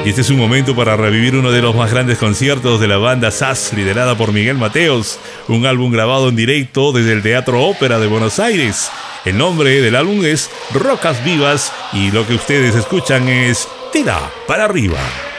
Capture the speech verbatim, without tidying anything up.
Y este es un momento para revivir uno de los más grandes conciertos de la banda Sass, liderada por Miguel Mateos, un álbum grabado en directo desde el Teatro Ópera de Buenos Aires. El nombre del álbum es Rocas Vivas y lo que ustedes escuchan es Tira para Arriba.